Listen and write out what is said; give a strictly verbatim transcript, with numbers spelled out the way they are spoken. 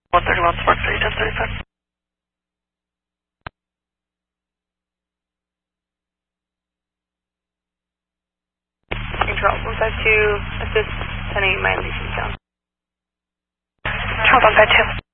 one thirty-one, Spark three, ten thirty-five. Control, one five two, assist, ten eight, Miami, Town. Control, one five two.